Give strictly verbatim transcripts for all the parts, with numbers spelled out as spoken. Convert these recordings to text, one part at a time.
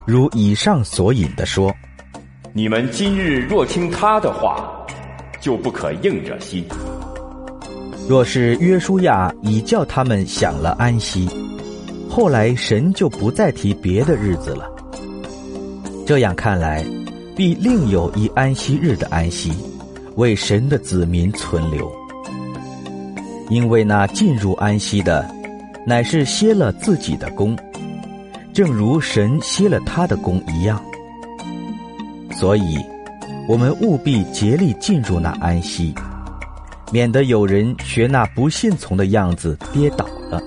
如以上所引的说， 你们今日若听他的话，就不可硬着心。 若是约书亚已叫他们享了安息，后来神就不再提别的日子了。这样看来，必另有一安息日的安息，为神的子民存留。因为那进入安息的，乃是歇了自己的工，正如神歇了他的工一样。所以我们务必竭力进入那安息，免得有人学那不信从的样子跌倒了。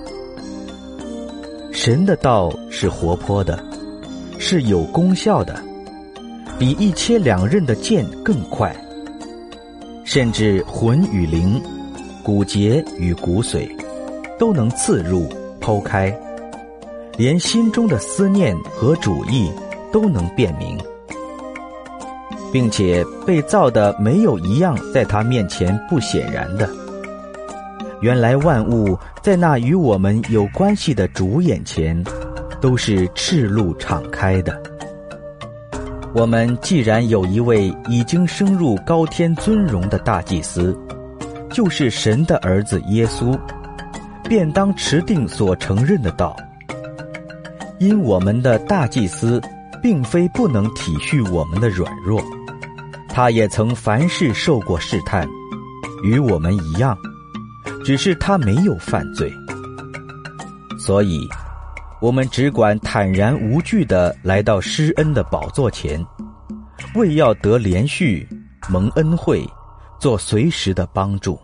神的道是活泼的，是有功效的，比一切两刃的剑更快，甚至魂与灵、骨节与骨髓都能刺入剖开，连心中的思念和主意都能辨明，并且被造的没有一样在他面前不显然的。原来万物在那与我们有关系的主眼前都是赤露敞开的。我们既然有一位已经升入高天尊荣的大祭司，就是神的儿子耶稣，便当持定所承认的道。因我们的大祭司并非不能体恤我们的软弱，他也曾凡事受过试探，与我们一样，只是他没有犯罪。所以我们只管坦然无惧地来到施恩的宝座前，为要得连续蒙恩惠，做随时的帮助。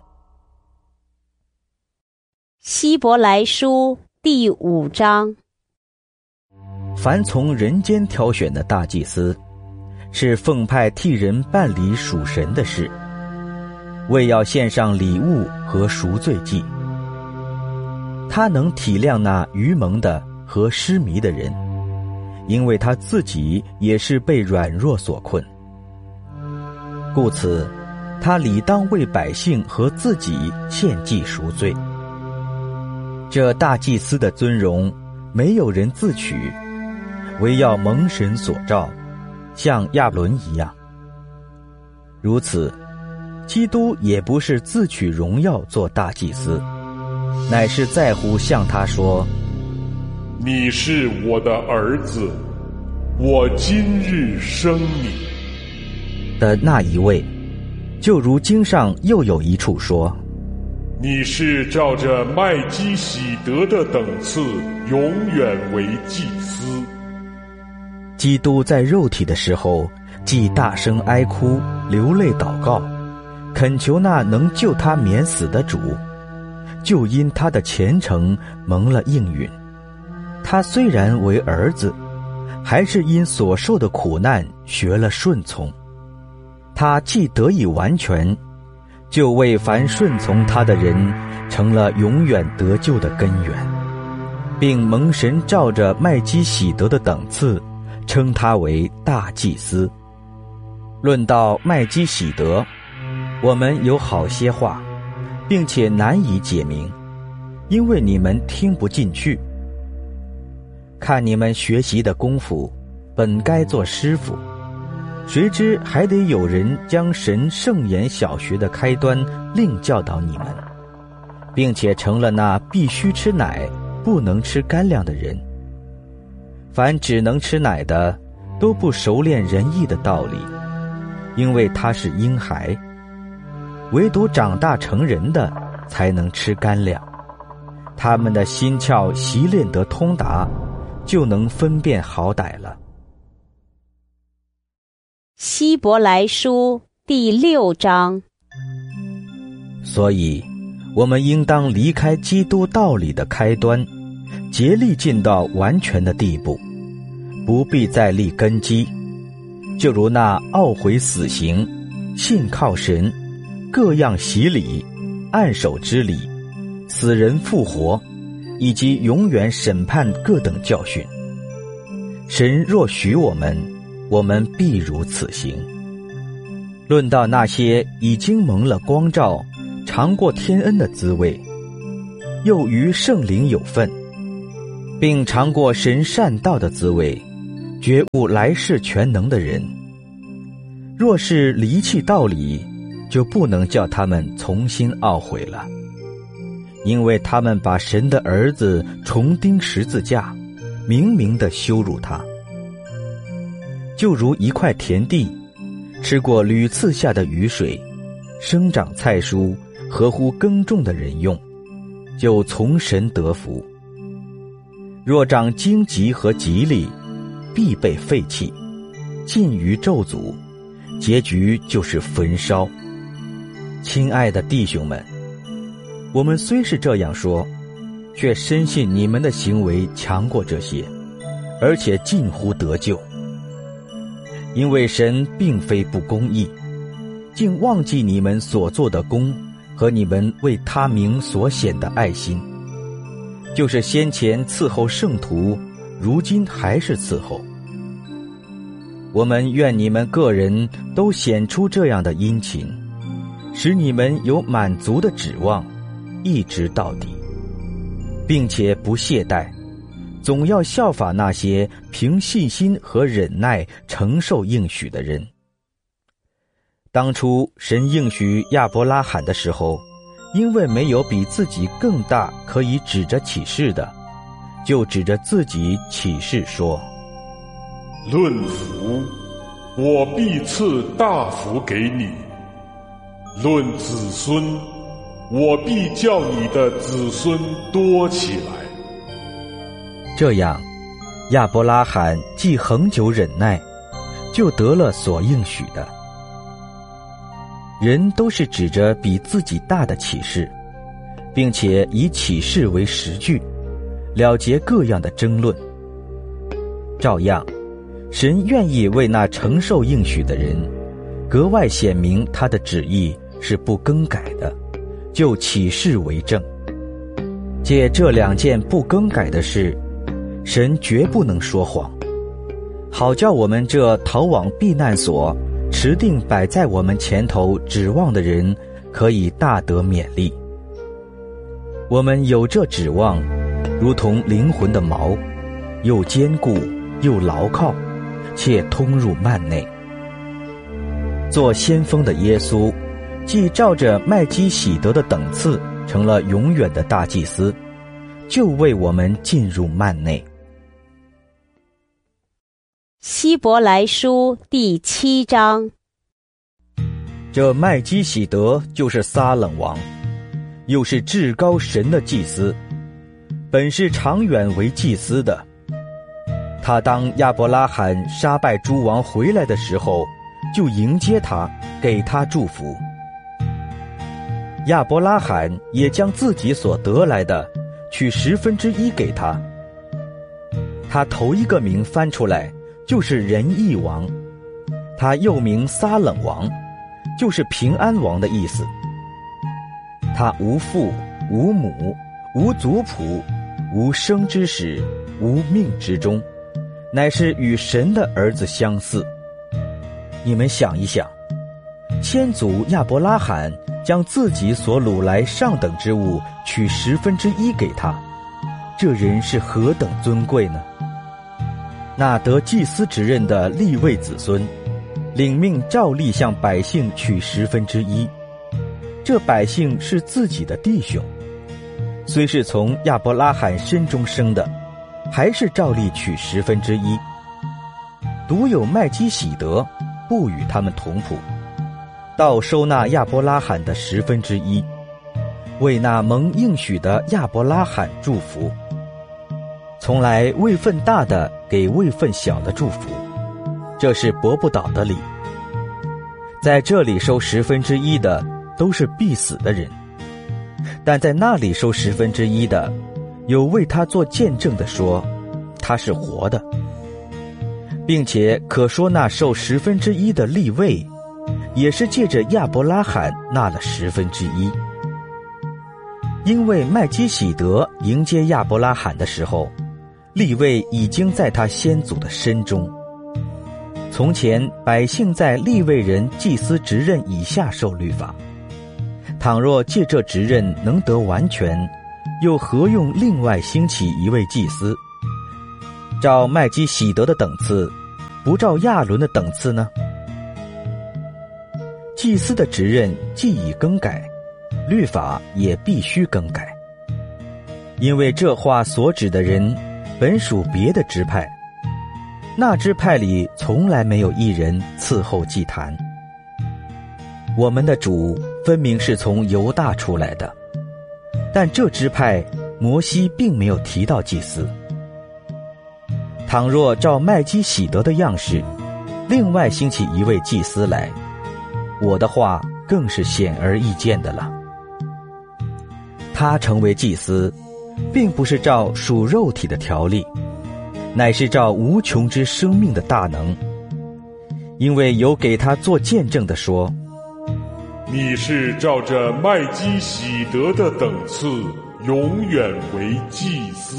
希伯来书第五章。 凡从人间挑选的大祭司，是奉派替人办理属神的事，为要献上礼物和赎罪祭。他能体谅那愚蒙的和失迷的人，因为他自己也是被软弱所困。故此他理当为百姓和自己献祭赎罪。这大祭司的尊荣没有人自取，唯要蒙神所召，像亚伦一样。如此，基督也不是自取荣耀做大祭司，乃是在乎向他说： 你是我的儿子，我今日生你的那一位。就如经上又有一处说： 你是照着麦基洗德的等次，永远为祭司。 基督在肉体的时候，既大声哀哭，流泪祷告，恳求那能救他免死的主，就因他的虔诚蒙了应允。他虽然为儿子，还是因所受的苦难学了顺从。他既得以完全，就为凡顺从他的人成了永远得救的根源，并蒙神照着麦基洗德的等次称他为大祭司。论到麦基洗德，我们有好些话，并且难以解明，因为你们听不进去。看你们学习的功夫，本该做师傅，谁知还得有人将神圣言小学的开端另教导你们，并且成了那必须吃奶不能吃干粮的人。凡只能吃奶的，都不熟练仁义的道理，因为他是婴孩；唯独长大成人的，才能吃干粮。他们的心窍习练得通达，就能分辨好歹了。 希伯来书第六章。 所以我们应当离开基督道理的开端，竭力进到完全的地步，不必再立根基。就如那懊悔死刑、信靠神、各样洗礼、按手之礼、死人复活，以及永远审判各等教训。神若许我们，我们必如此行。论到那些已经蒙了光照，尝过天恩的滋味，又与圣灵有份，并尝过神善道的滋味， 觉悟来世全能的人。若是离弃道理，就不能叫他们重新懊悔了，因为他们把神的儿子重钉十字架，明明地羞辱他。就如一块田地，吃过屡次下的雨水，生长菜蔬，合乎耕种的人用，就从神得福。若长荆棘和蒺藜，必被废弃，尽于咒诅，结局就是焚烧。亲爱的弟兄们，我们虽是这样说，却深信你们的行为强过这些，而且近乎得救。因为神并非不公义，竟忘记你们所做的功和你们为他名所显的爱心，就是先前伺候圣徒，如今还是伺候。我们愿你们个人都显出这样的殷勤，使你们有满足的指望，一直到底，并且不懈怠，总要效法那些凭信心和忍耐承受应许的人。当初神应许亚伯拉罕的时候，因为没有比自己更大可以指着起誓的，就指着自己起誓说： 论福，我必赐大福给你；论子孙，我必叫你的子孙多起来。 这样，亚伯拉罕既恒久忍耐，就得了所应许的。人都是指着比自己大的启示，并且以启示为实据，了结各样的争论。照样，神愿意为那承受应许的人，格外显明他的旨意是不更改的，就启示为证。借这两件不更改的事，神绝不能说谎，好叫我们这逃往避难所，持定摆在我们前头指望的人，可以大得勉励。我们有这指望，如同灵魂的锚，又坚固又牢靠，且通入幔内。做先锋的耶稣，既照着麦基喜德的等次成了永远的大祭司，就为我们进入幔内。 希伯来书第七章。 这麦基喜德就是撒冷王，又是至高神的祭司，本是长远为祭司的。他当亚伯拉罕杀败诸王回来的时候，就迎接他，给他祝福。亚伯拉罕也将自己所得来的取十分之一给他。他头一个名翻出来就是仁义王，他又名撒冷王，就是平安王的意思。他无父无母无族谱无生之始无命之终，乃是与神的儿子相似。你们想一想，先祖亚伯拉罕将自己所掳来上等之物取十分之一给他，这人是何等尊贵呢？那得祭司职任的利未子孙，领命照例向百姓取十分之一。这百姓是自己的弟兄，虽是从亚伯拉罕身中生的，还是照例取十分之一。独有麦基喜德不与他们同谱，倒收纳亚伯拉罕的十分之一，为那蒙应许的亚伯拉罕祝福。从来位分大的给位分小的祝福，这是驳不倒的理。在这里收十分之一的都是必死的人，但在那里收十分之一的，有为他做见证的说他是活的，并且可说那受十分之一的利未，也是借着亚伯拉罕纳了十分之一。因为麦基喜德迎接亚伯拉罕的时候，利未已经在他先祖的身中。从前百姓在利未人祭司职任以下受律法，倘若借这职任能得完全，又何用另外兴起一位祭司， 照麦基洗德的等次，不照亚伦的等次呢？祭司的职任既已更改，律法也必须更改，因为这话所指的人本属别的支派，那支派里从来没有一人伺候祭坛。我们的主分明是从犹大出来的，但这支派摩西并没有提到祭司。倘若照麦基洗德的样式，另外兴起一位祭司来，我的话更是显而易见的了。他成为祭司，并不是照属肉体的条例，乃是照无穷之生命的大能。因为有给他做见证的说， 你是照着麦基洗德的等次，永远为祭司。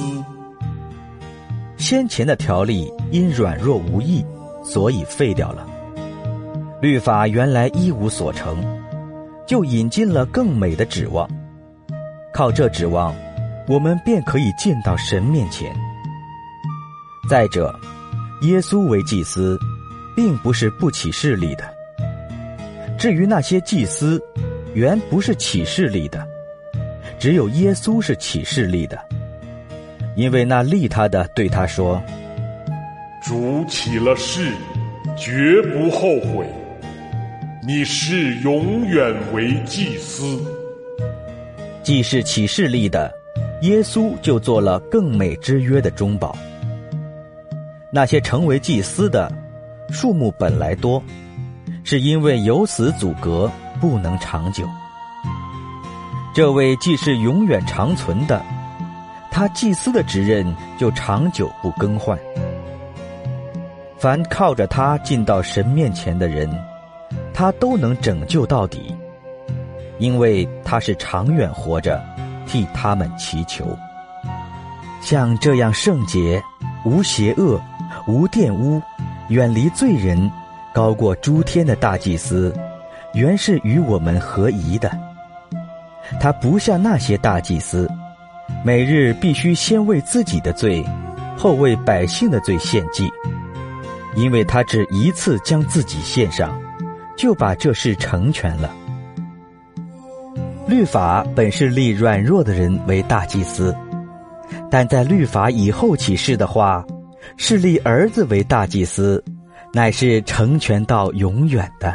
先前的条例因软弱无益，所以废掉了。律法原来一无所成，就引进了更美的指望。靠这指望，我们便可以进到神面前。再者，耶稣为祭司，并不是不起势力的。至于那些祭司，原不是起势力的，只有耶稣是起势力的。因为那立他的对他说， 主起了誓，绝不后悔。你是永远为祭司。 既是起势力的，耶稣就做了更美之约的中保。那些成为祭司的数目本来多，是因为有死阻隔，不能长久。这位既是永远长存的，他祭司的职任就长久不更换。凡靠着他进到神面前的人，他都能拯救到底，因为他是长远活着，替他们祈求。像这样圣洁、无邪恶、无玷污、远离罪人、高过诸天的大祭司，原是与我们合宜的。他不像那些大祭司，每日必须先为自己的罪，后为百姓的罪献祭，因为他只一次将自己献上，就把这事成全了。律法本是立软弱的人为大祭司，但在律法以后启示的话，是立儿子为大祭司，乃是成全到永远的。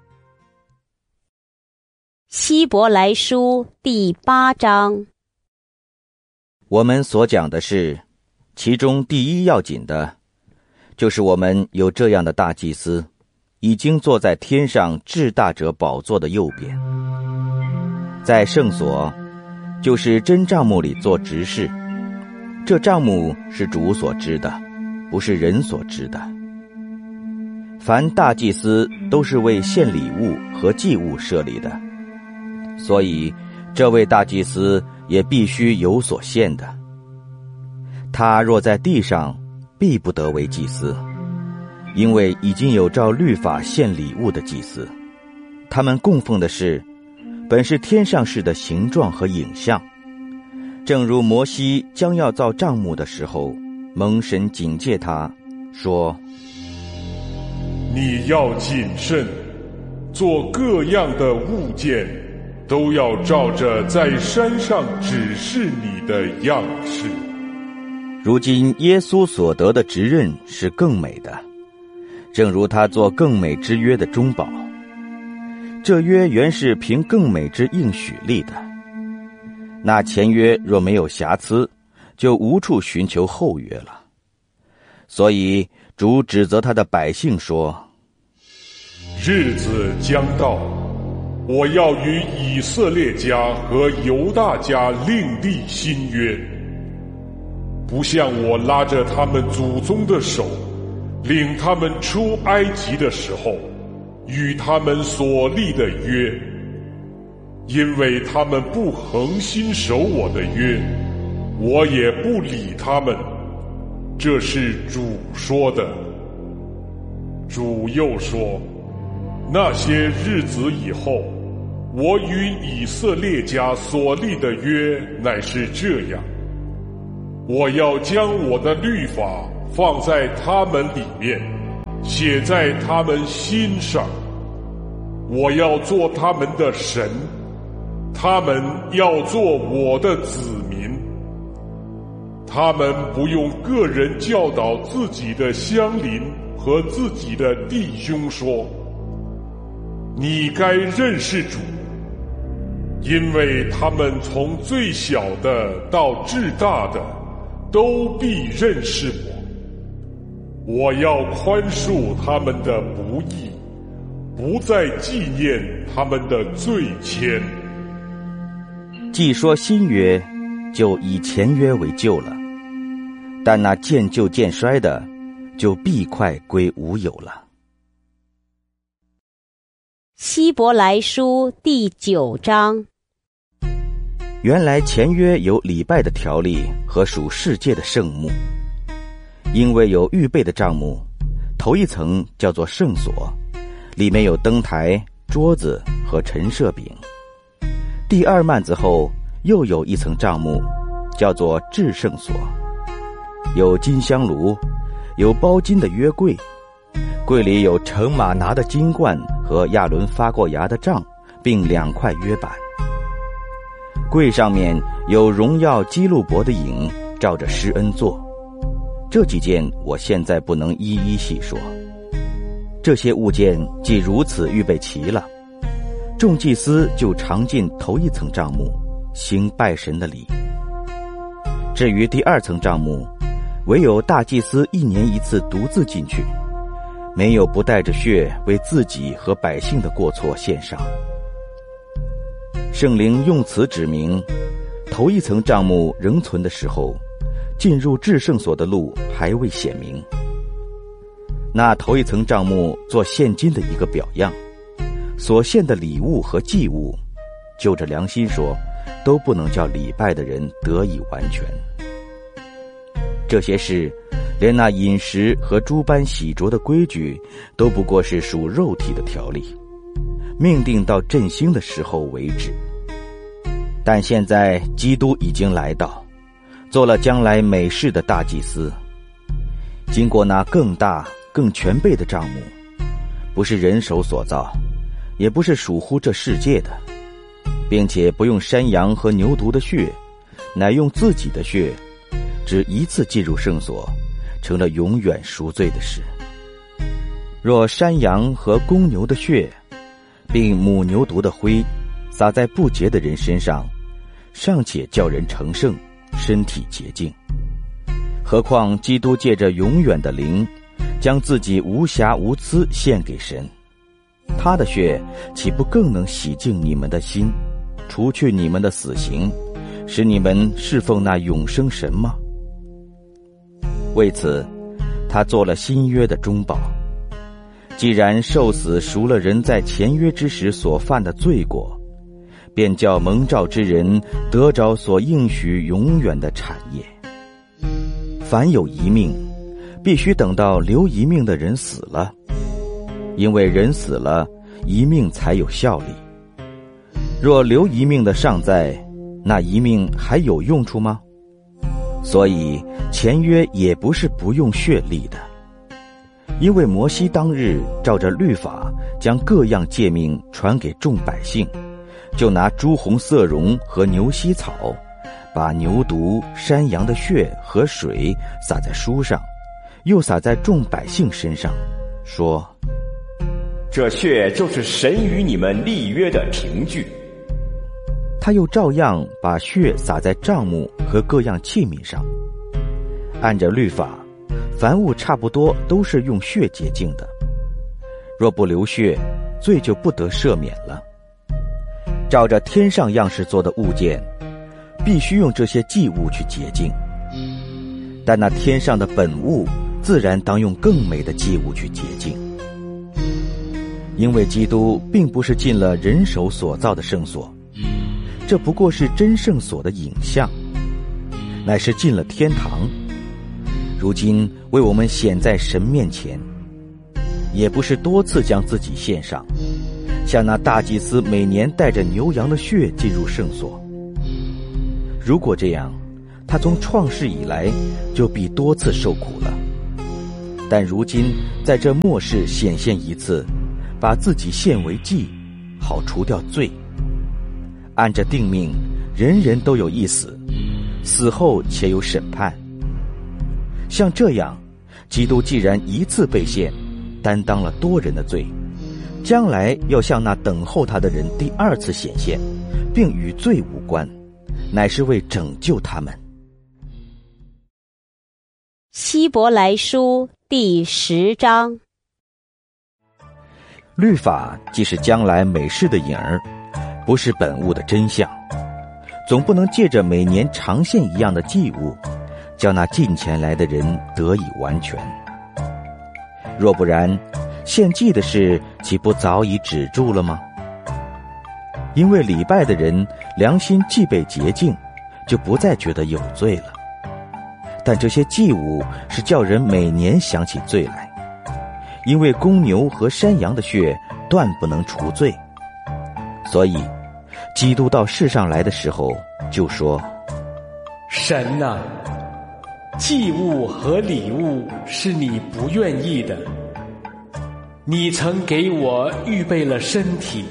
希伯来书第八章。 我们所讲的是，其中第一要紧的，就是我们有这样的大祭司，已经坐在天上至大者宝座的右边，在圣所，就是真帐幕里做执事。这帐幕是主所知的，不是人所知的。凡大祭司都是为献礼物和祭物设立的，所以这位大祭司也必须有所献的。他若在地上，必不得为祭司，因为已经有照律法献礼物的祭司，他们供奉的是本是天上事的形状和影像。正如摩西将要造帐幕的时候，蒙神警戒他说， 你要谨慎，做各样的物件，都要照着在山上指示你的样式。 如今耶稣所得的职任是更美的，正如他做更美之约的中保。这约原是凭更美之应许立的，那前约若没有瑕疵，就无处寻求后约了。所以主指责他的百姓说， 日子将到，我要与以色列家和犹大家另立新约，不像我拉着他们祖宗的手，领他们出埃及的时候，与他们所立的约，因为他们不恒心守我的约，我也不理他们。这是主说的。主又说，那些日子以后，我与以色列家所立的约乃是这样，我要将我的律法放在他们里面，写在他们心上。我要做他们的神，他们要做我的子民。他们不用个人教导自己的乡邻和自己的弟兄说，你该认识主，因为他们从最小的到至大的都必认识我。我要宽恕他们的不义，不再纪念他们的罪愆。 既说新约，就以前约为旧了，但那渐旧渐衰的，就必快归无有了。 希伯来书第九章。 原来前约有礼拜的条例和属世界的圣幕，因为有预备的帐幕，头一层叫做圣所，里面有灯台、桌子和陈设饼。第二幔子后又有一层帐幕，叫做至圣所，有金香炉，有包金的约柜，柜里有盛玛拿的金罐和亚伦发过芽的杖，并两块约板。柜上面有荣耀基路伯的影，照着施恩座。这几件我现在不能一一细说。这些物件既如此预备齐了，众祭司就常进头一层帐幕，行拜神的礼。至于第二层帐幕，唯有大祭司一年一次独自进去，没有不带着血为自己和百姓的过错献上。圣灵用此指明，头一层帐幕仍存的时候，进入至圣所的路还未显明。那头一层帐幕做现今的一个表样，所献的礼物和祭物，就着良心说，都不能叫礼拜的人得以完全。这些事，连那饮食和诸般洗濯的规矩，都不过是属肉体的条例，命定到振兴的时候为止。但现在基督已经来到，做了将来美事的大祭司，经过那更大更全备的帐幕，不是人手所造，也不是属乎这世界的，并且不用山羊和牛犊的血，乃用自己的血，只一次进入圣所，成了永远赎罪的事。若山羊和公牛的血，并母牛犊的灰，撒在不洁的人身上，尚且叫人成圣，身体洁净，何况基督借着永远的灵，将自己无瑕无疵献给神，他的血岂不更能洗净你们的心，除去你们的死刑，使你们侍奉那永生神吗？为此，他做了新约的中保。既然受死赎了人在前约之时所犯的罪过，便叫蒙召之人得着所应许永远的产业。凡有一命，必须等到留一命的人死了，因为人死了，一命才有效力。若留一命的尚在，那一命还有用处吗？所以前约也不是不用血立的，因为摩西当日照着律法将各样诫命传给众百姓，就拿朱红色绒和牛膝草，把牛犊、山羊的血和水洒在书上，又洒在众百姓身上，说： 这血就是神与你们立约的凭据。 他又照样把血洒在帐幕和各样器皿上。按着律法，凡物差不多都是用血洁净的，若不流血，罪就不得赦免了。照着天上样式做的物件，必须用这些祭物去洁净，但那天上的本物自然当用更美的祭物去洁净。因为基督并不是进了人手所造的圣所，这不过是真圣所的影像，乃是进了天堂，如今为我们显在神面前，也不是多次将自己献上，像那大祭司每年带着牛羊的血进入圣所。如果这样，他从创世以来就必多次受苦了， 但如今在这末世显现一次，把自己献为祭，好除掉罪。按着定命，人人都有一死，死后且有审判。像这样，基督既然一次被献，担当了多人的罪，将来要向那等候他的人第二次显现，并与罪无关，乃是为拯救他们。 希伯来书第十章。 律法既是将来美事的影儿，不是本物的真相，总不能借着每年常献一样的祭物，叫那近前来的人得以完全。若不然，献祭的事岂不早已止住了吗？因为礼拜的人良心既被洁净，就不再觉得有罪了。但这些祭物是叫人每年想起罪来，因为公牛和山羊的血断不能除罪。所以基督到世上来的时候就说： 神啊，祭物和礼物是你不愿意的，你曾给我预备了身体。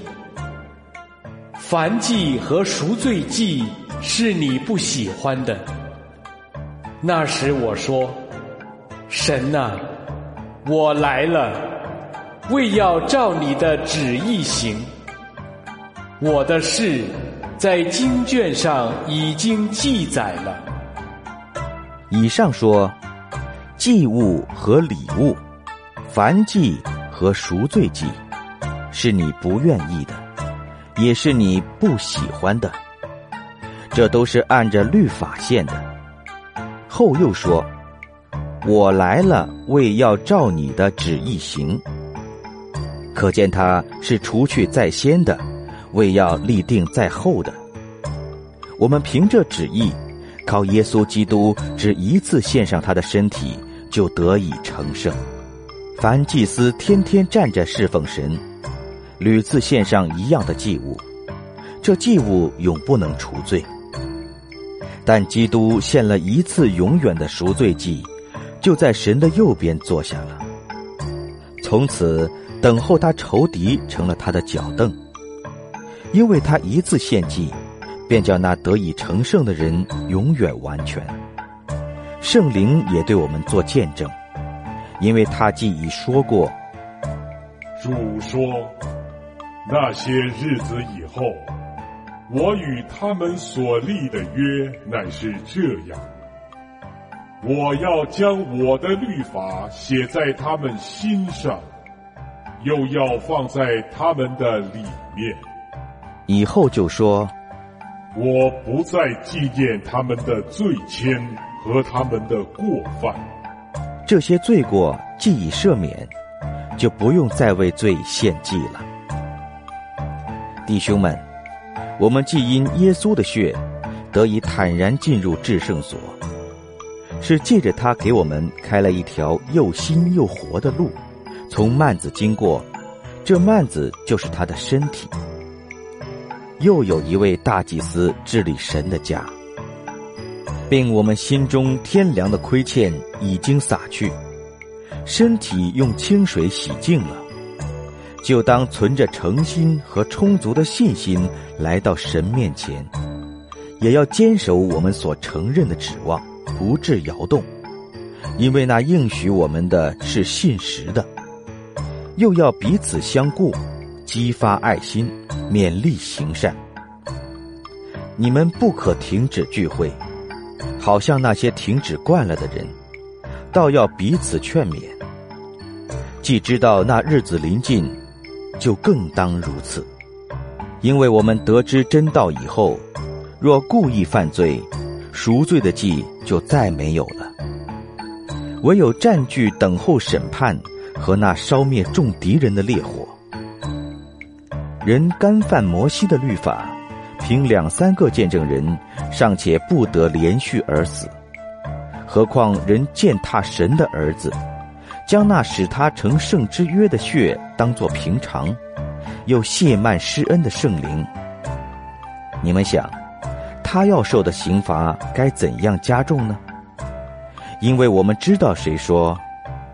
燔祭和赎罪祭是你不喜欢的。那时我说：神啊，我来了，为要照你的旨意行。我的事在经卷上已经记载了。 以上说，祭物和礼物，燔祭和赎罪祭，是你不愿意的，也是你不喜欢的，这都是按着律法献的。后又说：我来了，为要照你的旨意行。可见他是除去在先的，为要立定在后的。我们凭这旨意，靠耶稣基督只一次献上他的身体，就得以成圣。凡祭司天天站着侍奉神，屡次献上一样的祭物，这祭物永不能除罪。但基督献了一次永远的赎罪祭，就在神的右边坐下了。从此等候他仇敌成了他的脚凳，因为他一次献祭，便叫那得以成圣的人永远完全。圣灵也对我们做见证，因为他既已说过： 主说，那些日子以后，我与他们所立的约乃是这样，我要将我的律法写在他们心上，又要放在他们的里面。 以后就说： 我不再纪念他们的罪愆和他们的过犯。 这些罪过既已赦免，就不用再为罪献祭了。弟兄们，我们既因耶稣的血得以坦然进入至圣所，是借着他给我们开了一条又新又活的路，从幔子经过，这幔子就是他的身体。又有一位大祭司治理神的家，并我们心中天良的亏欠已经洒去，身体用清水洗净了，就当存着诚心和充足的信心来到神面前，也要坚守我们所承认的指望，不致摇动，因为那应许我们的是信实的。又要彼此相顾，激发爱心，勉励行善。你们不可停止聚会，好像那些停止惯了的人，倒要彼此劝勉。既知道那日子临近，就更当如此。因为我们得知真道以后，若故意犯罪，赎罪的祭就再没有了，唯有占据等候审判和那烧灭众敌人的烈火。人干犯摩西的律法，凭两三个见证人尚且不得连续而死，何况人践踏神的儿子，将那使他成圣之约的血当作平常，又亵慢施恩的圣灵。你们想，他要受的刑罚该怎样加重呢？因为我们知道谁说：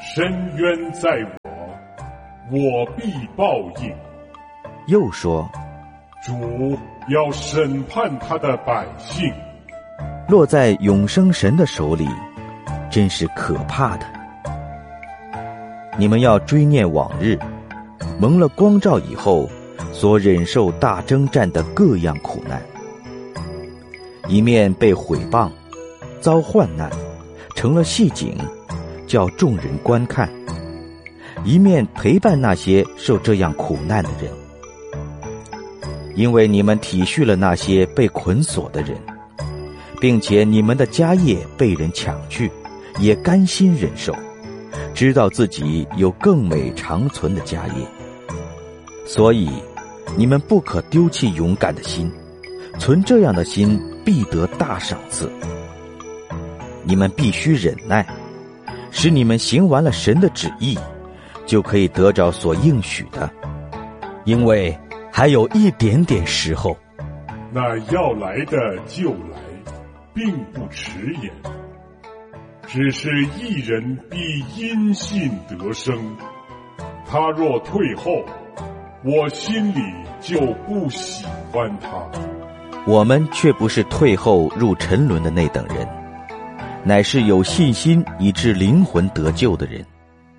深渊在我，我必报应。 又说， 主要审判他的百姓。 落在永生神的手里，真是可怕的。你们要追念往日，蒙了光照以后所忍受大征战的各样苦难，一面被毁谤，遭患难，成了戏景，叫众人观看；一面陪伴那些受这样苦难的人，因为你们体恤了那些被捆锁的人，并且你们的家业被人抢去，也甘心忍受，知道自己有更美长存的家业。所以你们不可丢弃勇敢的心，存这样的心必得大赏赐。你们必须忍耐，使你们行完了神的旨意，就可以得着所应许的，因为还有一点点时候。 那要来的就来，并不迟延，只是一人必因信得生。他若退后，我心里就不喜欢他。 我们却不是退后入沉沦的那等人，乃是有信心以致灵魂得救的人。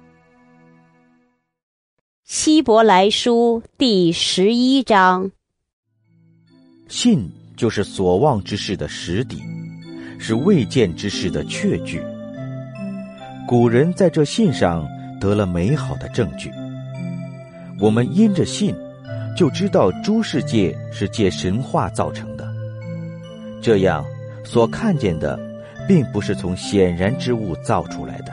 希伯来书第十一章。 信就是所望之事的实底，是未见之事的确据。古人在这信上得了美好的证据。我们因着信，就知道诸世界是借神话造成的。这样所看见的，并不是从显然之物造出来的。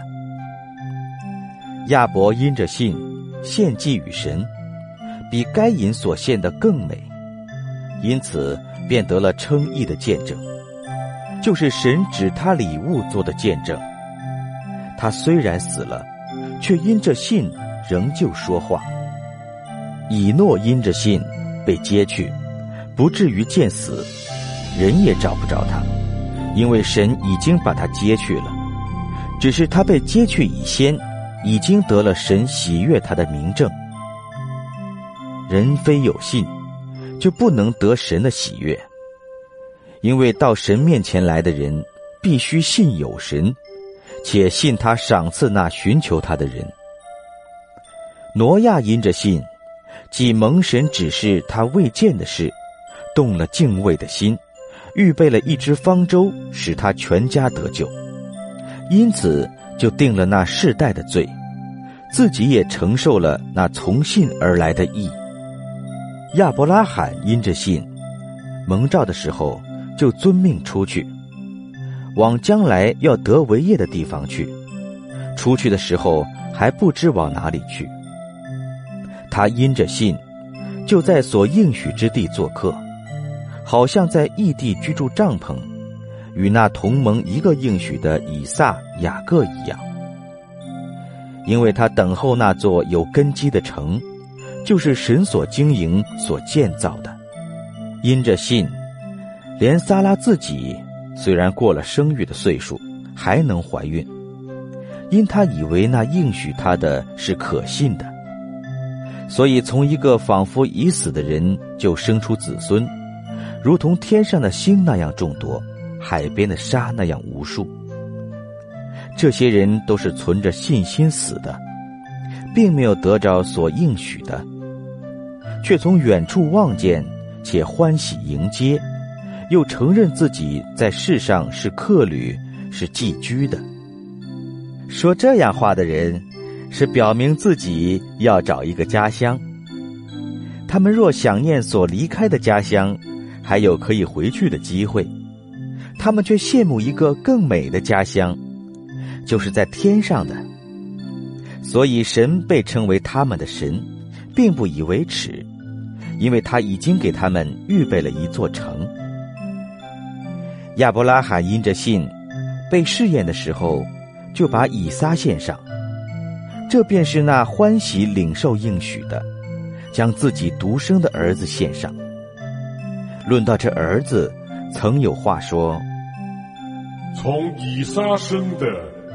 亚伯因着信，献祭与神，比该隐所献的更美，因此便得了称义的见证，就是神指他礼物做的见证。他虽然死了，却因着信仍旧说话。以诺因着信被接去，不至于见死，人也找不着他，因为神已经把他接去了。只是他被接去以先，已经得了神喜悦他的明证。人非有信，就不能得神的喜悦，因为到神面前来的人，必须信有神，且信他赏赐那寻求他的人。挪亚因着信，既蒙神指示他未见的事，动了敬畏的心，预备了一只方舟，使他全家得救。因此就定了那世代的罪，自己也承受了那从信而来的义。亚伯拉罕因着信，蒙召的时候就遵命出去，往将来要得为业的地方去。出去的时候还不知往哪里去。他因着信，就在所应许之地做客，好像在异地居住帐篷，与那同蒙一个应许的以撒、雅各一样。因为他等候那座有根基的城，就是神所经营、所建造的。因着信，连撒拉自己虽然过了生育的岁数，还能怀孕，因他以为那应许他的是可信的。所以从一个仿佛已死的人就生出子孙，如同天上的星那样众多，海边的沙那样无数。这些人都是存着信心死的，并没有得着所应许的，却从远处望见，且欢喜迎接，又承认自己在世上是客旅，是寄居的。说这样话的人，是表明自己要找一个家乡。他们若想念所离开的家乡，还有可以回去的机会，他们却羡慕一个更美的家乡，就是在天上的。所以神被称为他们的神，并不以为耻，因为他已经给他们预备了一座城。亚伯拉罕因着信，被试验的时候，就把以撒献上，这便是那欢喜领受应许的，将自己独生的儿子献上。论到这儿子，曾有话说： 从以撒生的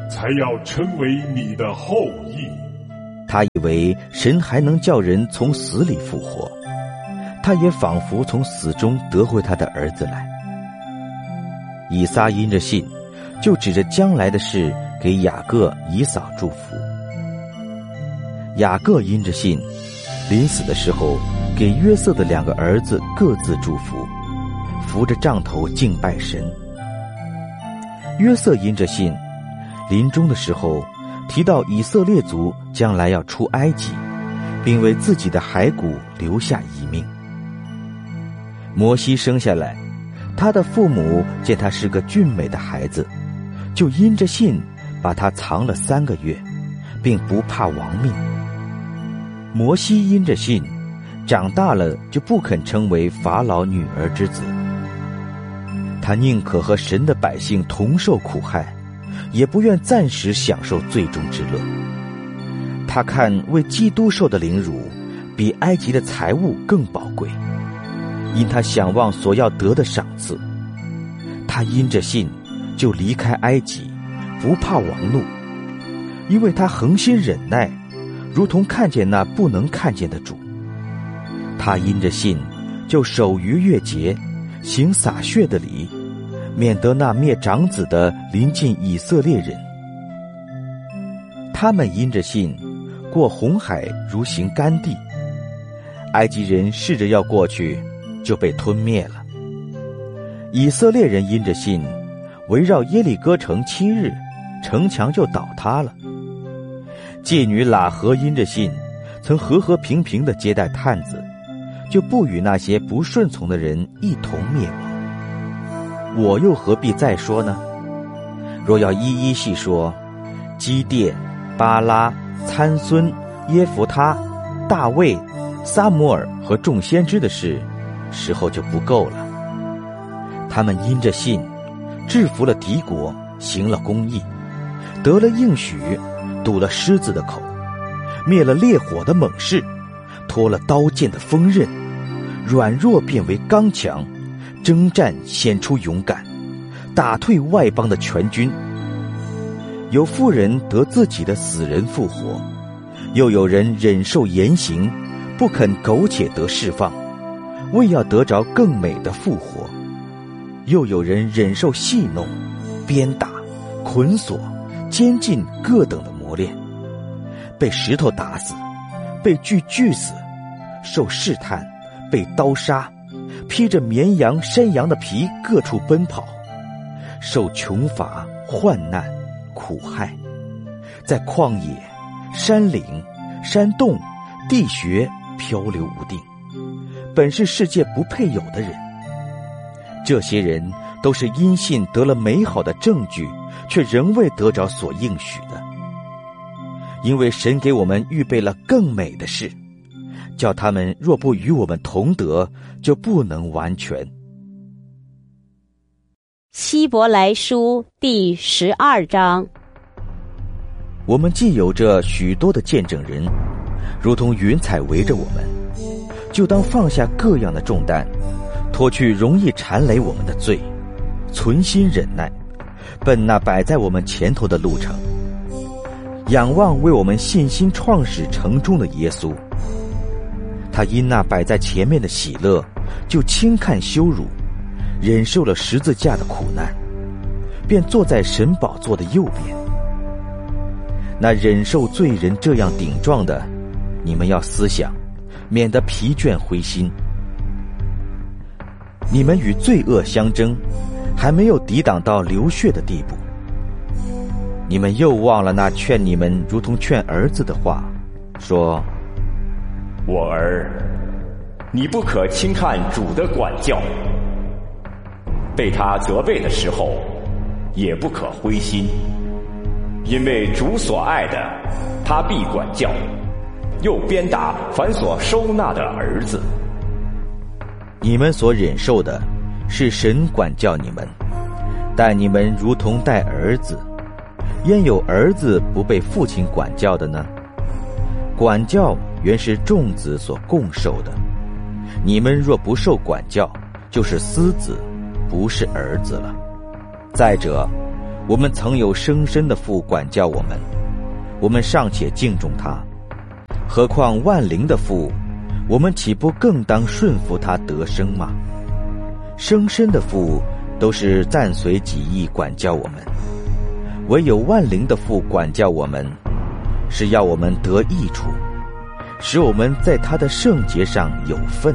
才要成为你的后裔。 他以为神还能叫人从死里复活，他也仿佛从死中得回他的儿子来。以撒因着信，就指着将来的事给雅各、以扫祝福。雅各因着信，临死的时候给约瑟的两个儿子各自祝福，扶着杖头敬拜神。约瑟因着信，临终的时候提到以色列族将来要出埃及，并为自己的骸骨留下遗命。摩西生下来，他的父母见他是个俊美的孩子，就因着信把他藏了三个月，并不怕亡命。摩西因着信长大了，就不肯称为法老女儿之子，他宁可和神的百姓同受苦害，也不愿暂时享受最终之乐。他看为基督受的凌辱比埃及的财物更宝贵，因他想望所要得的赏赐。他因着信就离开埃及，不怕王怒，因为他恒心忍耐，如同看见那不能看见的主。他因着信就守逾越节，行洒血的礼，免得那灭长子的临近以色列人。他们因着信过红海如行干地，埃及人试着要过去，就被吞灭了。以色列人因着信围绕耶利哥城七日，城墙就倒塌了。妓女喇合因着信曾和和平平地接待探子，就不与那些不顺从的人一同灭亡。我又何必再说呢？若要一一细说，基甸、巴拉、参孙、耶弗他、大卫、撒母耳和众先知的事，时候就不够了。他们因着信制服了敌国，行了公义，得了应许，堵了狮子的口，灭了烈火的猛士，脱了刀剑的锋刃，软弱变为刚强，征战显出勇敢，打退外邦的全军。有妇人得自己的死人复活，又有人忍受严刑，不肯苟且得释放，为要得着更美的复活。又有人忍受戏弄、鞭打、捆锁、监禁各等的磨练，被石头打死，被锯锯死，受试探，被刀杀，披着绵羊、山羊的皮各处奔跑，受穷乏、患难、苦害，在旷野、山岭、山洞、地穴漂流无定，本是世界不配有的人。这些人都是因信得了美好的证据，却仍未得着所应许的。因为神给我们预备了更美的事，叫他们若不与我们同得，就不能完全。 希伯来书第十二章。 我们既有着许多的见证人，如同云彩围着我们，就当放下各样的重担，脱去容易缠累我们的罪，存心忍耐，奔那摆在我们前头的路程，仰望为我们信心创始成终的耶稣。他因那摆在前面的喜乐，就轻看羞辱，忍受了十字架的苦难，便坐在神宝座的右边。那忍受罪人这样顶撞的，你们要思想，免得疲倦灰心。你们与罪恶相争，还没有抵挡到流血的地步。你们又忘了那劝你们如同劝儿子的话，说： 我儿，你不可轻看主的管教，被他责备的时候，也不可灰心，因为主所爱的，他必管教，又鞭打凡所收纳的儿子。 你们所忍受的，是神管教你们，待你们如同待儿子。焉有儿子不被父亲管教的呢？管教原是众子所共受的。你们若不受管教，就是私子，不是儿子了。再者， 我们曾有生身的父管教我们，我们尚且敬重他，何况万灵的父，我们岂不更当顺服他得生吗？生身的父都是暂随己意管教我们，唯有万灵的父管教我们，是要我们得益处，使我们在他的圣洁上有份。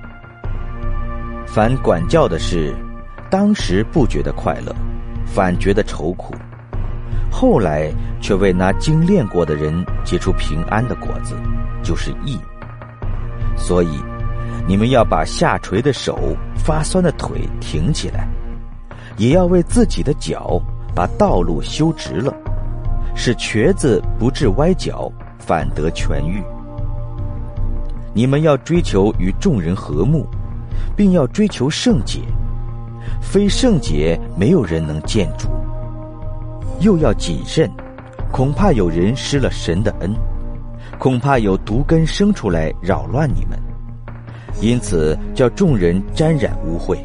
凡管教的事，当时不觉得快乐，反觉得愁苦，后来却为那经练过的人结出平安的果子，就是义。所以你们要把下垂的手、发酸的腿挺起来，也要为自己的脚把道路修直了，使瘸子不致歪脚，反得痊愈。你们要追求与众人和睦，并要追求圣洁，非圣洁没有人能见主。又要谨慎，恐怕有人失了神的恩，恐怕有毒根生出来扰乱你们，因此叫众人沾染污秽。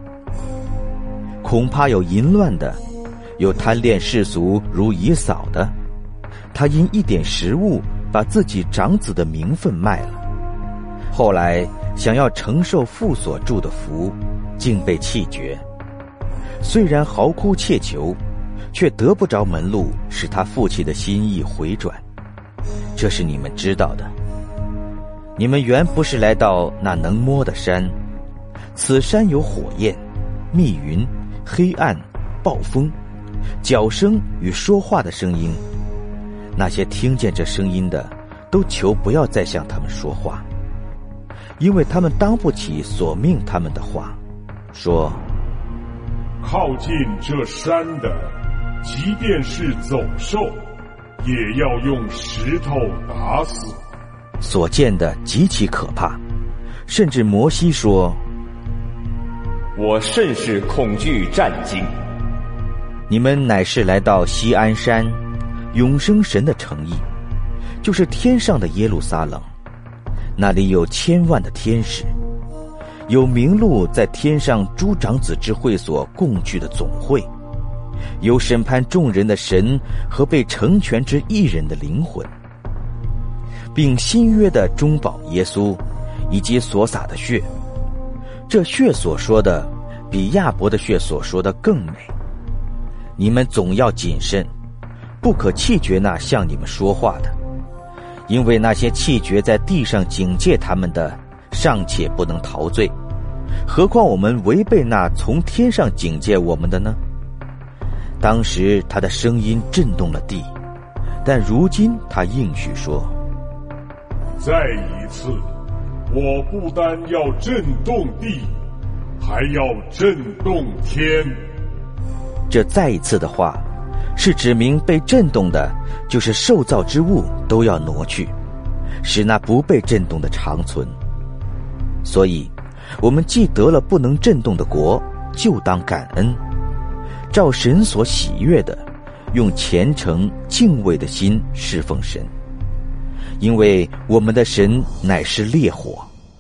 恐怕有淫乱的，有贪恋世俗如以扫的，他因一点食物把自己长子的名分卖了，后来想要承受父所祝的福，竟被弃绝。虽然嚎哭切求，却得不着门路，使他父亲的心意回转。这是你们知道的。你们原不是来到那能摸的山，此山有火焰、密云、黑暗、暴风、脚声与说话的声音。那些听见这声音的，都求不要再向他们说话，因为他们当不起所命他们的话，说： 靠近这山的，即便是走兽，也要用石头打死。 所见的极其可怕，甚至摩西说： 我甚是恐惧战惊。 你们乃是来到锡安山，永生神的城邑，就是天上的耶路撒冷，那里有千万的天使，有名录在天上诸长子之会所共聚的总会，有审判众人的神和被成全之一人的灵魂，并新约的中保耶稣以及所洒的血。这血所说的比亚伯的血所说的更美。你们总要谨慎，不可弃绝那向你们说话的，因为那些弃绝在地上警戒他们的，尚且不能逃罪，何况我们违背那从天上警戒我们的呢？当时他的声音震动了地，但如今他应许说： 再一次，我不单要震动地，还要震动天。 这再一次的话，是指明被震动的，就是受造之物都要挪去，使那不被震动的长存。所以我们既得了不能震动的国，就当感恩，照神所喜悦的，用虔诚敬畏的心侍奉神，因为我们的神乃是烈火。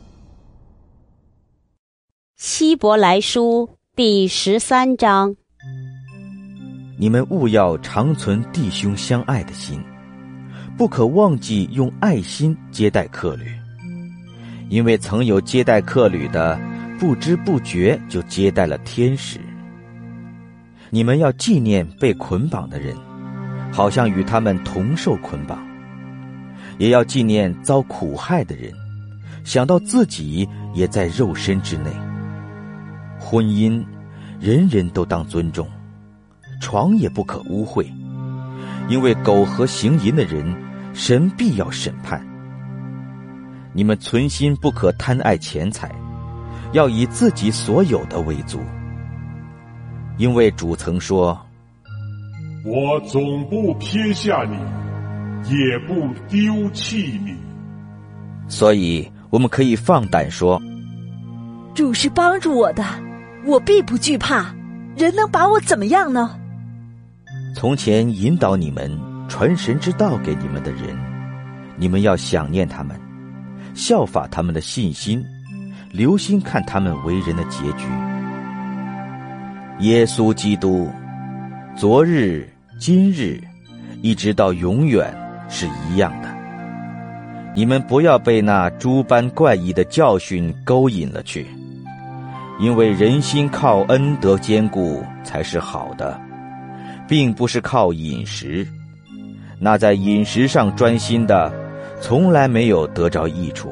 希伯来书第十三章。 你们务要常存弟兄相爱的心，不可忘记用爱心接待客旅，因为曾有接待客旅的，不知不觉就接待了天使。你们要纪念被捆绑的人，好像与他们同受捆绑，也要纪念遭苦害的人，想到自己也在肉身之内。婚姻人人都当尊重，床也不可污秽，因为苟合行淫的人，神必要审判。你们存心不可贪爱钱财，要以自己所有的为足，因为主曾说： 我总不撇下你，也不丢弃你。 所以我们可以放胆说： 主是帮助我的，我必不惧怕，人能把我怎么样呢？ 从前引导你们传神之道给你们的人，你们要想念他们，效法他们的信心，留心看他们为人的结局。耶稣基督昨日、今日，一直到永远是一样的。你们不要被那诸般怪异的教训勾引了去，因为人心靠恩得坚固才是好的，并不是靠饮食。那在饮食上专心的，从来没有得着益处。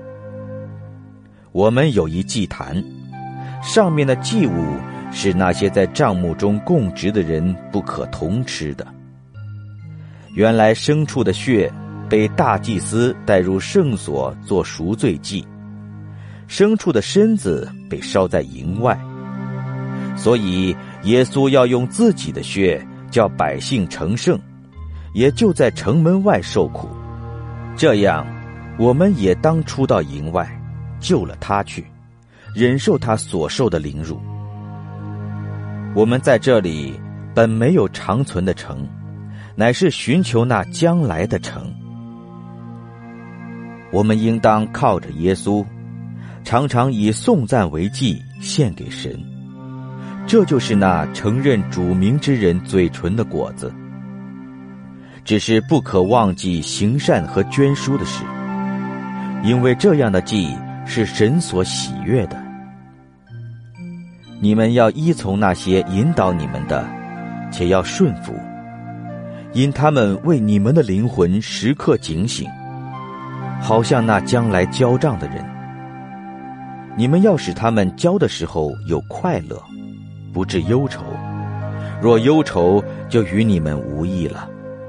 我们有一祭坛，上面的祭物是那些在帐幕中供职的人不可同吃的。原来牲畜的血被大祭司带入圣所做赎罪祭，牲畜的身子被烧在营外，所以耶稣要用自己的血叫百姓成圣，也就在城门外受苦。这样我们也当出到营外，救了他去，忍受他所受的凌辱。我们在这里本没有长存的城，乃是寻求那将来的城。我们应当靠着耶稣，常常以颂赞为祭献给神，这就是那承认主名之人嘴唇的果子。只是不可忘记行善和捐书的事，因为这样的祭是神所喜悦的。你们要依从那些引导你们的，且要顺服，因他们为你们的灵魂时刻警醒，好像那将来交账的人。你们要使他们交的时候有快乐，不致忧愁，若忧愁，就与你们无益了。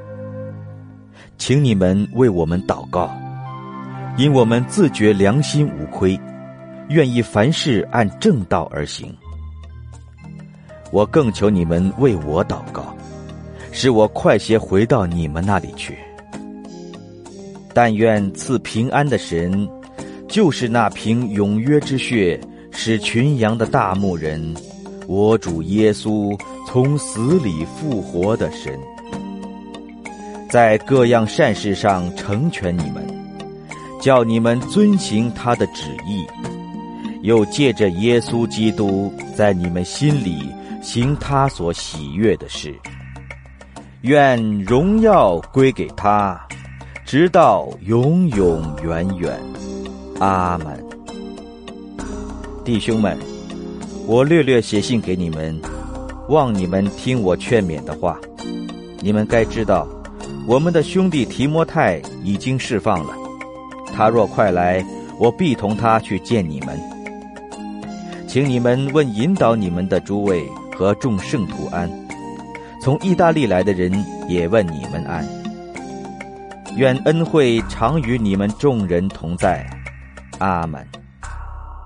请你们为我们祷告，因我们自觉良心无亏，愿意凡事按正道而行。我更求你们为我祷告，使我快些回到你们那里去。但愿赐平安的神，就是那凭永约之血使群羊的大牧人，我主耶稣从死里复活的神，在各样善事上成全你们，叫你们遵行他的旨意，又借着耶稣基督在你们心里行他所喜悦的事。愿荣耀归给他，直到永永远远。阿们。弟兄们，我略略写信给你们，望你们听我劝勉的话。你们该知道，我们的兄弟提摩太已经释放了，他若快来，我必同他去见你们。请你们问引导你们的诸位和众圣徒安，从意大利来的人也问你们安。愿恩惠常与你们众人同在。阿们。